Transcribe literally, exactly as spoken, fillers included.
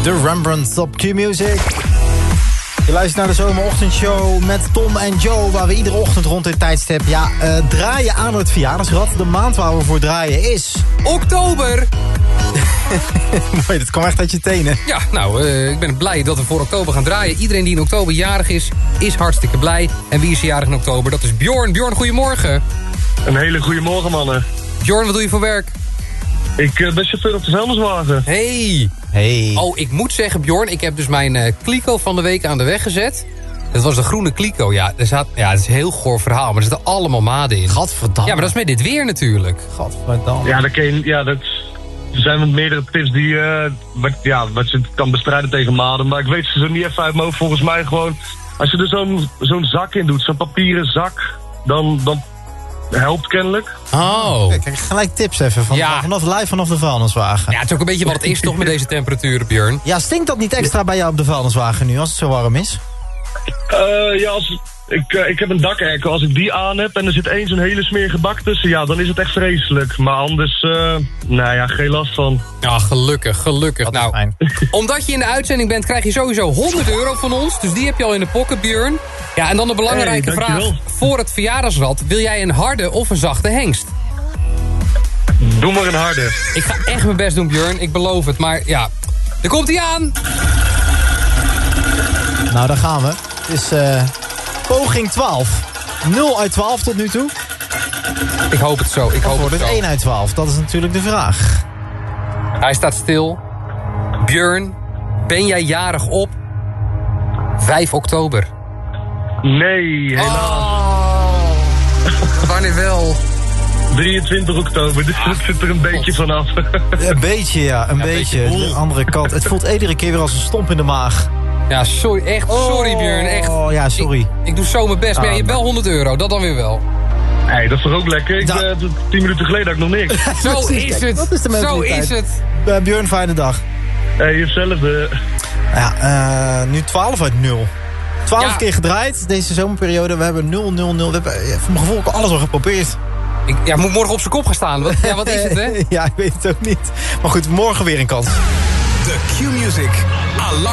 De Rembrandts op Q-Music. Je luistert naar de zomerochtendshow met Tom en Joe... waar we iedere ochtend rond dit tijdstip ja, uh, draaien aan het verjaardagsrad. De maand waar we voor draaien is... Oktober! Mooi, dat kwam echt uit je tenen. Ja, nou, uh, ik ben blij dat we voor oktober gaan draaien. Iedereen die in oktober jarig is, is hartstikke blij. En wie is er jarig in oktober? Dat is Bjorn. Bjorn, goedemorgen. Een hele goede morgen, mannen. Bjorn, wat doe je voor werk? Ik uh, ben chauffeur op de vuilniswagen. Hey. Hey. Oh, ik moet zeggen, Bjorn, ik heb dus mijn uh, kliko van de week aan de weg gezet. Dat was de groene kliko. Ja, er zat, ja, het is een heel goor verhaal, maar er zitten allemaal maden in. Gadverdamme. Ja, maar dat is met dit weer natuurlijk. Gadverdamme. Ja, dat kan je, ja, dat er zijn wat meerdere tips die, uh, wat, ja, wat je kan bestrijden tegen maden. Maar ik weet ze zo niet even uit mijn hoofd. Volgens mij gewoon, als je er zo'n zo'n zak in doet, zo'n papieren zak, dan, dan helpt kennelijk. Oh. Kijk, kijk, gelijk tips even. Van, Ja. Vanaf live vanaf de vuilniswagen. Ja, het is ook een beetje wat het is toch met deze temperaturen, Bjorn? Ja, stinkt dat niet extra bij jou op de vuilniswagen nu als het zo warm is? Uh, ja, als, ik, uh, ik heb een dakerker. Als ik die aan heb en er zit één zo'n hele smerige bak tussen, ja, dan is het echt vreselijk. Maar anders, uh, nou ja, geen last van. Ja, gelukkig, gelukkig. Dat is Nou, fijn. omdat je in de uitzending bent, krijg je sowieso honderd euro van ons. Dus die heb je al in de pocket, Björn. Ja, en dan de belangrijke Hey, vraag. dankjewel. Voor het verjaardagsrad, wil jij een harde of een zachte hengst? Doe maar een harde. Ik ga echt mijn best doen, Björn. Ik beloof het. Maar ja, er komt hij aan. Nou, daar gaan we. Het is uh, poging twaalf. nul uit twaalf tot nu toe. Ik hoop het zo. Ik Of hoop wordt het het zo. één uit twaalf? Dat is natuurlijk de vraag. Hij staat stil. Björn, ben jij jarig op vijf oktober? Nee, helaas. Oh. Wanneer wel? drieëntwintig oktober, dus dat zit er een beetje vanaf. Een beetje, ja. Een Ja, beetje. beetje boel. De andere kant. Het voelt iedere keer weer als een stomp in de maag. Ja, sorry. Echt, sorry Björn. Echt. Oh, ja, sorry. Ik, ik doe zo mijn best. Maar ja, je hebt wel honderd euro. Dat dan weer wel. Hé, hey, dat is toch ook lekker? Ik, Da- uh, tien minuten geleden had ik nog niks. Zo Precies, is kijk, het. dat is de Zo mentaliteit. is het. Uh, Björn, fijne dag. Hé, hey, hetzelfde. Ja, uh, nu twaalf uit nul. twaalf Ja. keer gedraaid deze zomerperiode. We hebben nul, nul, nul. We hebben uh, voor mijn gevoel ook alles al geprobeerd. Ik ja, moet morgen op zijn kop gaan staan. Wat, ja, wat is het, hè? Ja, ik weet het ook niet. Maar goed, morgen weer een kans. De Q-Music Alarm.